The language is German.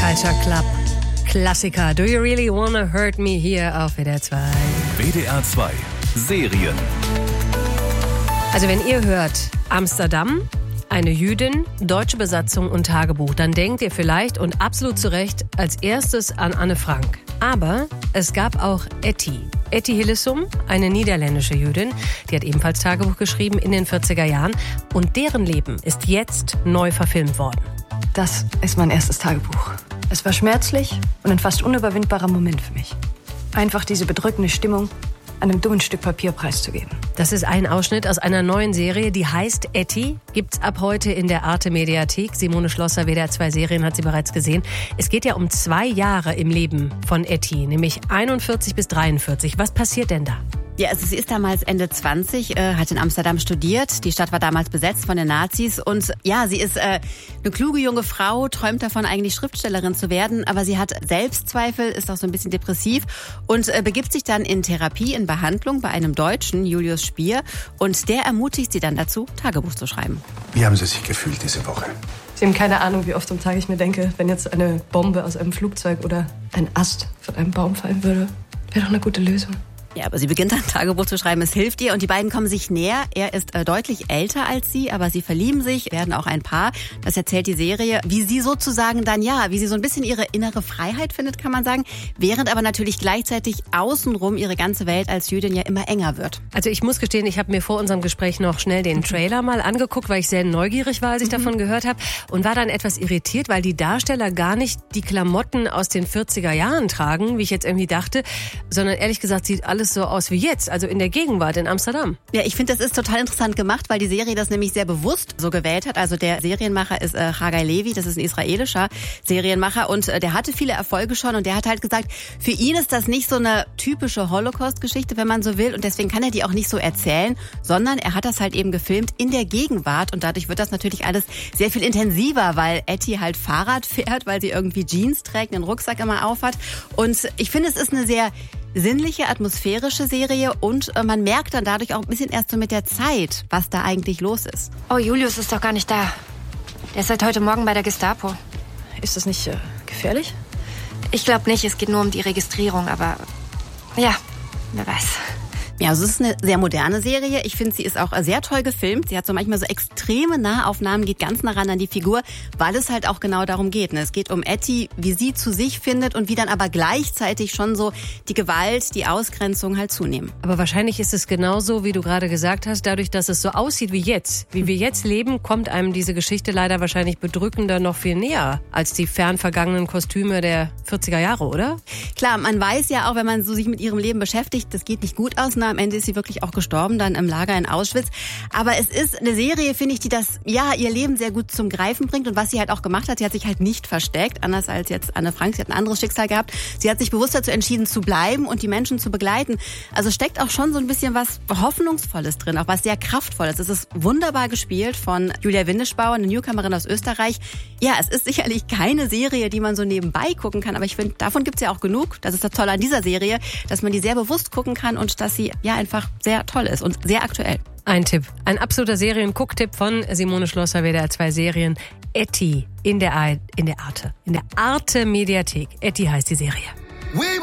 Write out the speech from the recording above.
Culture Club. Klassiker. Do you really wanna hurt me hier auf WDR 2? WDR 2 Serien. Also wenn ihr hört Amsterdam, eine Jüdin, deutsche Besatzung und Tagebuch, dann denkt ihr vielleicht und absolut zu Recht als erstes an Anne Frank. Aber es gab auch Etty. Etty Hillesum, eine niederländische Jüdin, die hat ebenfalls Tagebuch geschrieben in den 40er Jahren. Und deren Leben ist jetzt neu verfilmt worden. Das ist mein erstes Tagebuch. Es war schmerzlich und ein fast unüberwindbarer Moment für mich. Einfach diese bedrückende Stimmung einem dummen Stück Papier preiszugeben. Das ist ein Ausschnitt aus einer neuen Serie, die heißt Etty. Gibt's ab heute in der Arte-Mediathek. Simone Schlosser, WDR 2 Serien, hat sie bereits gesehen. Es geht ja um 2 Jahre im Leben von Etty, nämlich 41 bis 43. Was passiert denn da? Ja, also sie ist damals Ende 20, hat in Amsterdam studiert. Die Stadt war damals besetzt von den Nazis. Und ja, sie ist eine kluge junge Frau, träumt davon, eigentlich Schriftstellerin zu werden. Aber sie hat Selbstzweifel, ist auch so ein bisschen depressiv und begibt sich dann in Therapie, in Behandlung bei einem Deutschen, Julius Spier. Und der ermutigt sie dann dazu, Tagebuch zu schreiben. Wie haben Sie sich gefühlt diese Woche? Sie haben keine Ahnung, wie oft am Tag ich mir denke, wenn jetzt eine Bombe aus einem Flugzeug oder ein Ast von einem Baum fallen würde, wäre doch eine gute Lösung. Ja, aber sie beginnt dann Tagebuch zu schreiben, es hilft ihr und die beiden kommen sich näher. Er ist deutlich älter als sie, aber sie verlieben sich, werden auch ein Paar. Das erzählt die Serie, wie sie sozusagen dann, wie sie so ein bisschen ihre innere Freiheit findet, kann man sagen, während aber natürlich gleichzeitig außenrum ihre ganze Welt als Jüdin ja immer enger wird. Also ich muss gestehen, ich habe mir vor unserem Gespräch noch schnell den Trailer mal angeguckt, weil ich sehr neugierig war, als ich davon gehört habe und war dann etwas irritiert, weil die Darsteller gar nicht die Klamotten aus den 40er Jahren tragen, wie ich jetzt irgendwie dachte, sondern ehrlich gesagt sieht alles so aus wie jetzt, also in der Gegenwart in Amsterdam. Ja, ich finde, das ist total interessant gemacht, weil die Serie das nämlich sehr bewusst so gewählt hat. Also der Serienmacher ist Hagai Levi, das ist ein israelischer Serienmacher und der hatte viele Erfolge schon und der hat halt gesagt, für ihn ist das nicht so eine typische Holocaust-Geschichte, wenn man so will und deswegen kann er die auch nicht so erzählen, sondern er hat das halt eben gefilmt in der Gegenwart und dadurch wird das natürlich alles sehr viel intensiver, weil Etty halt Fahrrad fährt, weil sie irgendwie Jeans trägt, einen Rucksack immer aufhat und ich finde, es ist eine sehr sinnliche, atmosphärische Serie und man merkt dann dadurch auch ein bisschen erst so mit der Zeit, was da eigentlich los ist. Oh, Julius ist doch gar nicht da. Der ist seit heute Morgen bei der Gestapo. Ist das nicht gefährlich? Ich glaube nicht, es geht nur um die Registrierung, aber ja, wer weiß. Ja, also es ist eine sehr moderne Serie. Ich finde, sie ist auch sehr toll gefilmt. Sie hat so manchmal so extreme Nahaufnahmen, geht ganz nah ran an die Figur, weil es halt auch genau darum geht. Es geht um Etty, wie sie zu sich findet und wie dann aber gleichzeitig schon so die Gewalt, die Ausgrenzung halt zunehmen. Aber wahrscheinlich ist es genauso, wie du gerade gesagt hast, dadurch, dass es so aussieht wie jetzt. Wie wir jetzt leben, kommt einem diese Geschichte leider wahrscheinlich bedrückender noch viel näher als die fern vergangenen Kostüme der 40er Jahre, oder? Klar, man weiß ja auch, wenn man so sich mit ihrem Leben beschäftigt, das geht nicht gut aus. Am Ende ist sie wirklich auch gestorben, dann im Lager in Auschwitz. Aber es ist eine Serie, finde ich, die das, ihr Leben sehr gut zum Greifen bringt. Und was sie halt auch gemacht hat, sie hat sich halt nicht versteckt, anders als jetzt Anne Frank. Sie hat ein anderes Schicksal gehabt. Sie hat sich bewusst dazu entschieden, zu bleiben und die Menschen zu begleiten. Also steckt auch schon so ein bisschen was Hoffnungsvolles drin, auch was sehr Kraftvolles. Es ist wunderbar gespielt von Julia Windischbauer, eine Newcomerin aus Österreich. Ja, es ist sicherlich keine Serie, die man so nebenbei gucken kann, aber ich finde, davon gibt's ja auch genug. Das ist das Tolle an dieser Serie, dass man die sehr bewusst gucken kann und dass sie einfach sehr toll ist und sehr aktuell. Ein Tipp, ein absoluter Serien-Gucktipp von Simone Schlosser, WDR 2 Serien. Etty in der Arte-Mediathek. Etty heißt die Serie.